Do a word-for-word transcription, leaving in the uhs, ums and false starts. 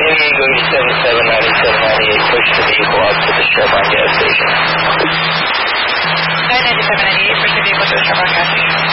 San Diego eighty-seven seven ninety-seven ninety-eight, push the vehicle out to the Chevron gas station. nine ninety-seven ninety-eight, push the vehicle to the Chevron gas station.